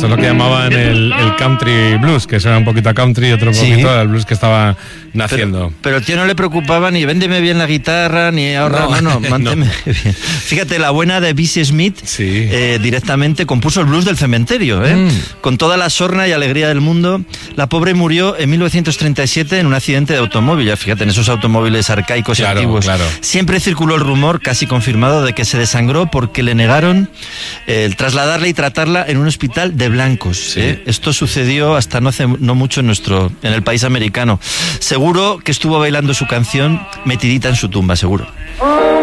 Esto es lo que llamaban el country blues, que suena un poquito a country y otro poquito al blues que estaba naciendo. Pero al tío no le preocupaba ni véndeme bien la guitarra, ni ahorrar, no, mánteme bien. Fíjate, la buena de Bessie Smith directamente compuso el blues del cementerio, con toda la sorna y alegría del mundo. La pobre murió en 1937 en un accidente de automóvil, ya fíjate, en esos automóviles arcaicos y antiguos. Claro. Siempre circuló el rumor, casi confirmado, de que se desangró porque le negaron el trasladarla y tratarla en un hospital de blancos. Sí. Esto sucedió hasta no mucho en el país americano. Seguro que estuvo bailando su canción metidita en su tumba, seguro.